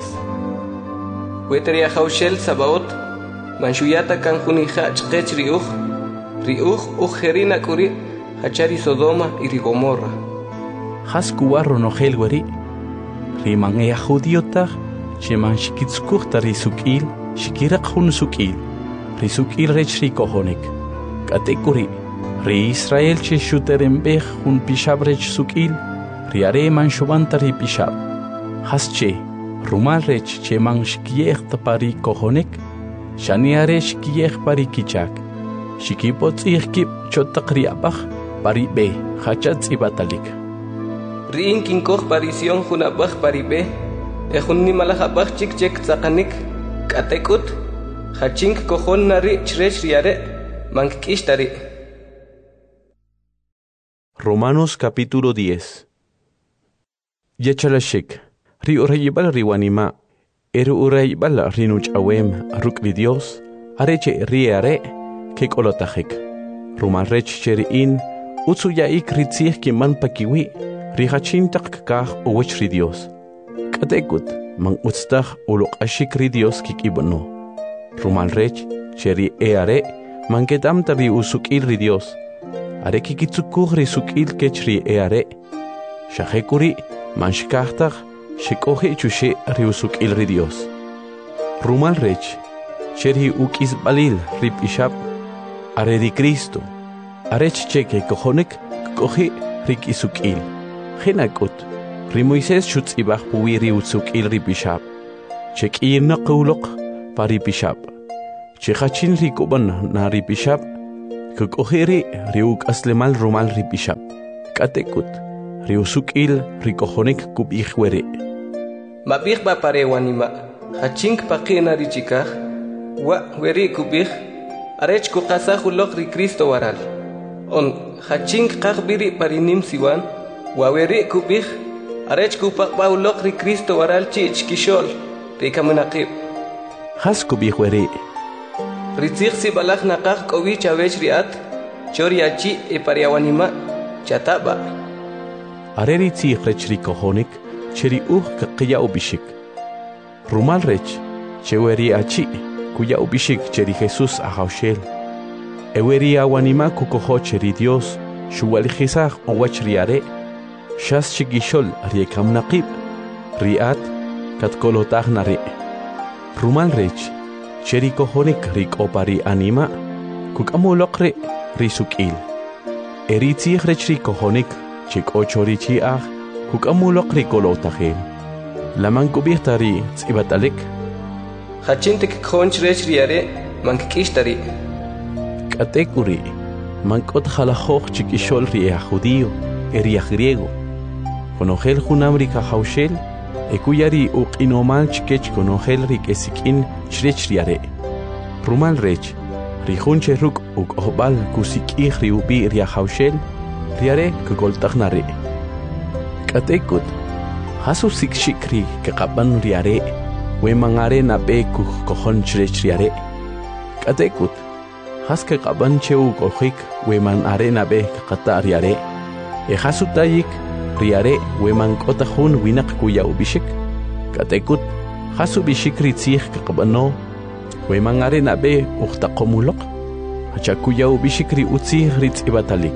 wetri haushel sabaot manshuyata kan junija chqech ri uj ri uj ujerina kuri hachari Sodoma y ri Gomorra has kuwarro nojel weri ri man e judíota cheman shikitskujta ri suk'il shikiraq jun suk'il ri suk'il rech ri kojonek katekuri ri Israel che shuterembej jun pishab rech suk'il ri are man shubanta ri pishab has che rumal rech cheman shkiejta pari kojonek shani are shkiej pari kichak shikipot ihkip chotaq ri abaj pari be hachat ibatalik riin kinkoj parision jun abaj pari be ejun nimalaj abaj chik chek tzaqanik katekut hachink kojon nari chrech ri are mank'ishtari Romanos capítulo diez Yachalashik ri urayibal ri wanima eru urayibal ri nuch'awem ruk ri Dios areche ri are ke kolotajik ruman rech cheriin utsu yaik ri tzij kiman pakiwi ri hachintaq kaj uwech ri Dios katekut man utztaj uloq'ashik ri Dios kik'ibno ruman rech cheri e are man ketamta ri usuk'il ri Dios are kikitzukuj ri suk'il kech ri e are shajekuri man shkajtaj shik'oji chuxe ri usuk'il ri Dios rumal rech cheri uk'isb'alil ri p'ixab are di Cristo arech cheke kojonek k'oji ri k'isuk'il jenak'ut ri Moisés xutz'ibaj puwi ri usuk'il ri p'ixab chek'iyna qewloq pari p'ixab chehachin rikoban na ripishab, kukohiri riuk aslemal rumal ripishab, katekut, riusukil rikohonik kubihwere. Mabih ba parewanima, hachink pakina richikah, wa weri kubih, arech kukasa hulok ri Kristo waral. On hachink kakbiri parinim siwan, wa weri kubih, arech kupak baulok ri Kristo waral chich kishol, rikamunakib. Has kubihwere. Ritzik si balak nakak kowi chawech riat, choriachi e pariawanima, chataba. Areri tzikh rech rikohonik, cheri uh kaqiya ubishik. Rumal rech, cheweri achi, kuya ubishik cheri Jesus ahaushel. Eweri awanima kukoho cheri Dios, shuwalijizah owach riare, shas chigishol riekam naqib, riat, katkolotah nare. Rumal rech, cheri kohonik rik opari anima, kukamulokre risukil. Eri tzikh rech rikohonik, chik ochorichi ah, kukamulok rikolotahel. Laman kubirtari tzibatalik. Hachintik khonch rech riare, mankikishtari. Katekuri, mankot halahok chikishol ria judío, eria griego. Konogel junamrika haushel, ekuyari uk inomal chikech konogel rik esikin chrech riare. Rumal rech, rijunche ruk uk ohbal kusikih riubi ria haushel, riare kugoltagnare. Katekut, hasu sikshikri kekaban riare, we mangare na be kuh kohon chrech riare. Katekut, has kekaban cheu kohik we man are na be kakata riare. E hasu tayik riare we man kotahun winak kuya ubishik. Katekut, hasu bishikri tzih kekabano, we mangare na be uktakomulok. Hachakuya ubishikri utzih ritz ibatalik.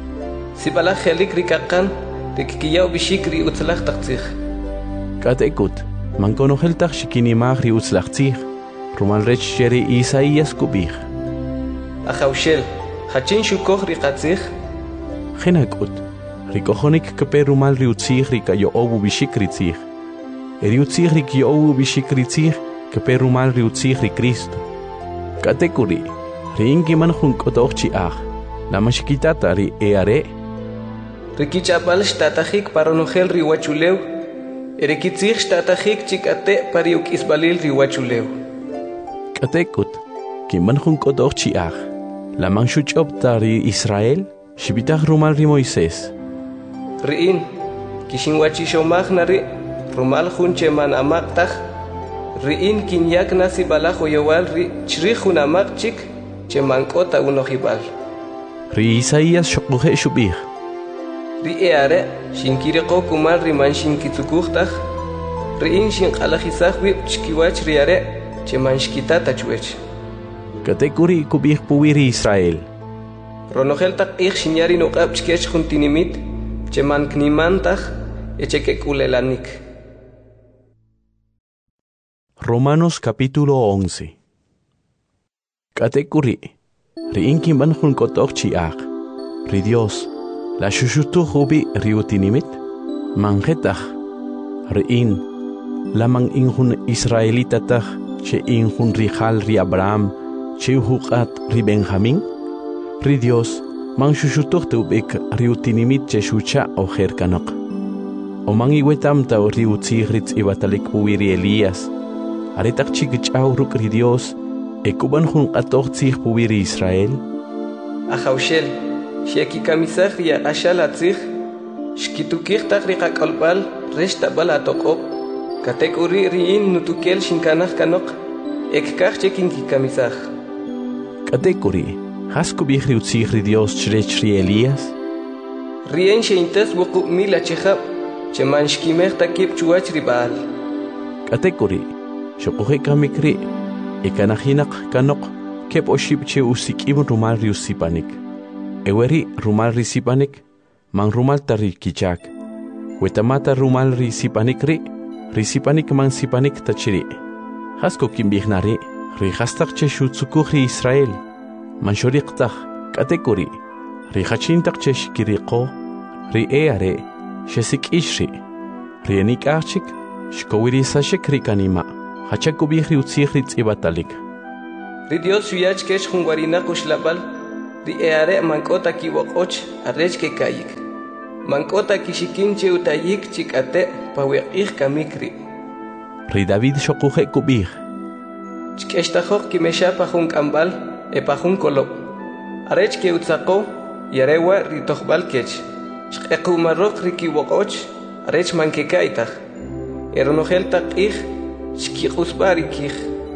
Si balak helik rikakan, rikiyaw bishikri utzlach taktzih. Katekut, man konoheltach shikinimah ri utzlach tzih, rumal rech sheri Isaías kubih. Ahaushel, hachin shukoh rikatzih. Genakut, rikohonik kepe rumal ri utzih rikayo obu bishikri tzih. Eri utzih rikiyo obu bishikri tzih, kepe rumal ri utzih ri Kristo. Katekuri, ri ingi man junkotochi ah, la mashikitata ri eare. Rikichapal shtatahik paronogel riwachulew, erikitzich shtatahik chikate pariuk isbalil riwachulew. Katekut, kiman junkotoch chiach, la manshuchopta ri Israel, shibitach rumal ri Moisés. Riin, kishinwachishomach nari, rumal junche man amaktach, riin kinyak nasi balajo yowal ri chrijun amak chik, chemankota unohibal. Ri Isaías shokuhe shubih. Ri eare, shinkireko kumal riman shinkitsukuhtach, riin shinkalajizach wip chkiwach riare, cheman shkitata chwech. Katekuri kubih puwiri Israel. Ronoheltak ich shinyari nokap chkech juntinimit, cheman knimantach, echekekulelanik. Romanos capítulo once. Katekuri, riin kimban junkotok chiach, ri Dios, la shushutu hubi riutinimit, manjetach, riin, la man injun israelitatach, che injun rijal ri Abraham, che uhukat ri Benjamín, ri Dios, man shushutuch teubik riutinimit che shucha o jerkanok. O man iwetamta o riutzigritz ibatalik puwiri Elías, aretak chikichaw ruk ri Dios, ekuban jun katoch tzig puwiri Israel. Ahaushel, sheki kamisach ria ashal atzich, shkitukich tak rika kalbal, reshta bal atokop, katek uri riin nutukel shinkanach kanok, ekkach chekin ki kamisach. Katek uri, hasku bih riutzig ri Dios chrech ri Elías? Rien sheintes wuku mila chechab, cheman shkimech takip chuach ri baal. Katek uri, shokuhe kamikri, ekanahinak kanok, kep oshib che usikim rumal ri usipanik. Eweri rumal risipanik, man rumal tari kichak. Wetamata rumal risipanik ri, risipanik man sipanik tachiri. Hasko kimbihnari, ri hastak che shutsukuch ri Israel. Man shoriqtach, katekuri, ri hachintak che shkiriqo, ri eare, shesik ishri. Ri enik archik, shkowiri sashik ri kanima, hachakubih ri utzich ri tzibatalik. ri Dios suyach kech jungwarina kushlabal ri eare mankota kiwoqoch arech ke kayik mankota kishikinche utayik chikate pawiqih kamikri ri David shoquje kubih chkeshtajoq kimesha pajun kambal e pajun kolo arech ke utzaqo yarewa ri toqbal kech chqequmarroq ri kiwoqoch arech manke kaytaj eronojel taqih chkiqusbari kih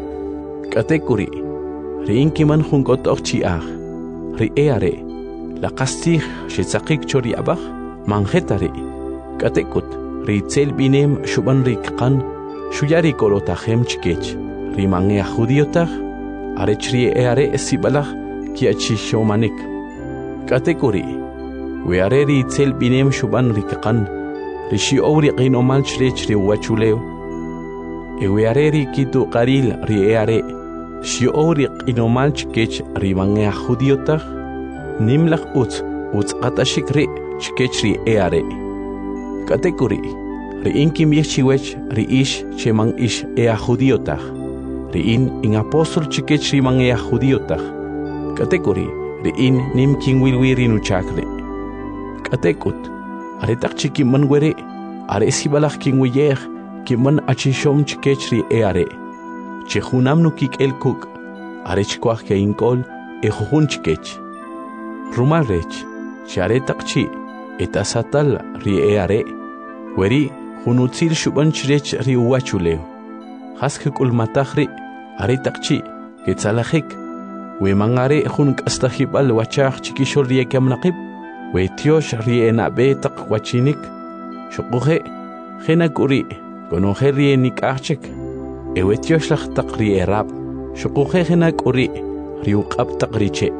katekuri ri inkiman junkotoq chiaj ri eare la qastij shitsaqik chori abaj manjetari katekut ri tzel binem shuban ri qan shuyari kolotajem chkech ri mangea judiotaj arech ri eare sibalaj kiachi shomanik katekuri weare ri tzel binem shuban ri qan ri shiori qinomal chrech ri wachuleo e weare ri kitu qaril ri eare shiori qinomal chkech ri mangea judiotaj nimlaj utz utz atashik ri chkech ri eare katekuri ri inkim yechiwech ri ish cheman ish ea judiotaj ri in in apostol chkech ri mangea judiotaj katekuri ri in nim kinwilwiri nuchakre katekut are tak chiki man were are sibalaj kinwiyer kiman achishom chkech ri eare chehunam nukik el kuk are chkwaj ke inkol e jujun chkech rumal rech chare takchi etasatal ri eare weri junutzil shuban chrech ri uachuleo haske kulmatahri are takchi ketzalajik we mangare jun kastahibal wachaj chikishol ri kamnaqib we tiosh ri enabe taq wachinik shuquje khena kuri kono kheri nikachik e we tiosh laj taq ri erab shuquje khena kuri ri uqab taq riche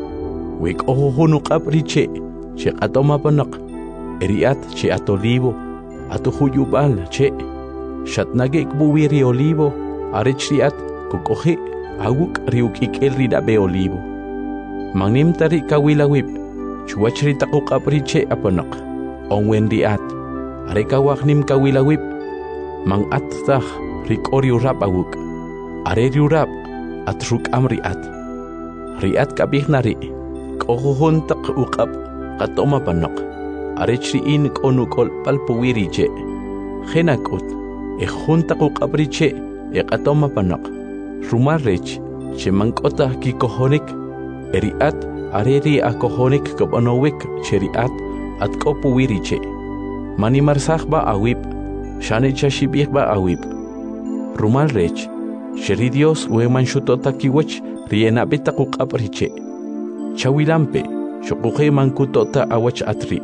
we qohu hunu qab riche che qatoma panaq eriat che atolivo atu huyubal che shatnage kbuwiri olivo arechriat kukohi aguk riuk ikel ri dabe olivo mangnim tari kawilawib chuachri taqu qabriche apanaq onwen riat are kawagnim kawilawib mang at tah rikori urap aguk are riurap atruk amriat riat kabihnari qohon taq uqab qatoma panaq arechri in konukol palpuwiriche khenakut e juntaqu qabriche e qatoma panaq rumarrech chemankota kikohonik eriat areri akohonik kobanowik cheriat atkopuwiriche manimarsaj ba awib shane chashibih ba awib rumarrech sheri Dios weman shutota kiwech riena bitaqu qabriche chawilampe shuquje mankutota awach atri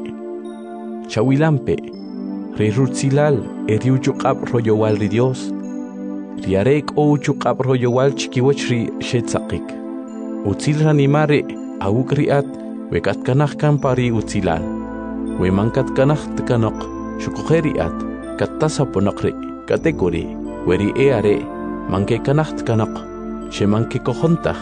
chawilampe rirutsilal eriuchuqab royowal ri Dios riarek o chuqab royowal chikiwach ri shetzaqik utzil ranimare awukriat wekat kanaj kan pari utzilal we mankat kanaj tkanaq shuqujeriat kattasaponaqri katekuri weri eare manke kanaj tkanaq shemanke kojontaj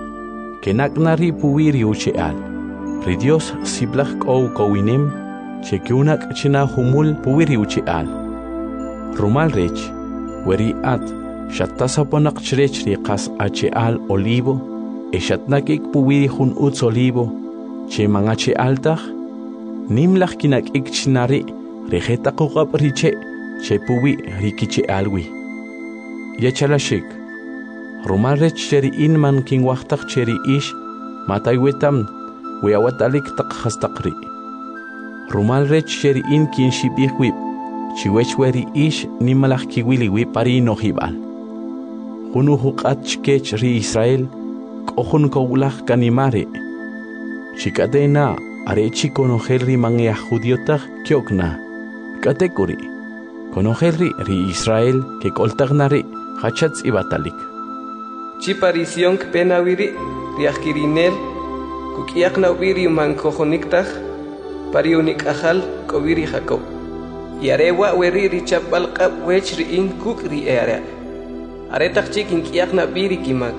kenaknari puwiri ucheal ri Dios siblaj qo kowinem chekiunak china humul puwiri ucheal rumal rech weri at shattasaponaq chrech ri qas acheal olivo e shatnakik puwiri hun utz olivo che mangache altaj nimlaj kinak ikchnari rejeta qoqab riche che puwi rikiche alwi yachalashik rumal rech cheri inman kin waqtaq cheri ish mataywetam weawatalik taq khastaqri rumal rech cheri in kin shibihwib chiwech weri ish nimalaj kiwili wi pari no hibal hunu huqat chkech ri Israel qohun kowlaj kanimare chikadena arechi konojel ri mangea judiotaj kyokna katekuri konojel ri ri Israel ke koltagnari hachatz ibatalik chiparision penawiri riakirinel kukiakna wiri mankojoniktaj pariunik ajal kowiri jacob yarewa weri richapal qab wech ri in kuk ri eare aretaj chikin kiakna biri kimak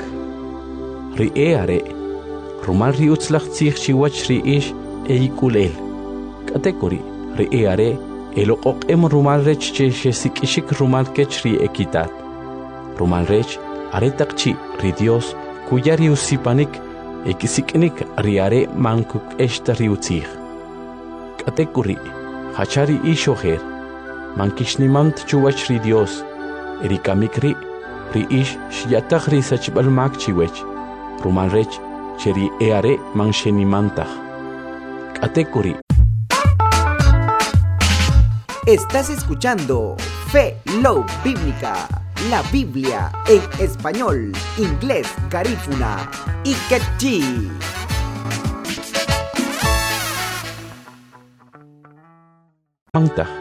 ri eare rumal ri utzlaj tzij chiwach ri ish eikulel katekuri ri eare eloqoq em rumal rech che shesikishik rumal kech ri ekitat rumal rech aretaqchi ri Dios Cuya riusipanik, ekisiknik riare mankuk esta riutzig. Katekuri, hachari ishoher, mankishnimant chuwach ri Dios, erikamikri, ri ish shiyatak ri sachibal makchiwech, rumanrech, cheri eare manshenimantach. Katekuri. Estás escuchando Fe Love Bíblica, la Biblia en español, inglés, garífuna y quechí. Mantach,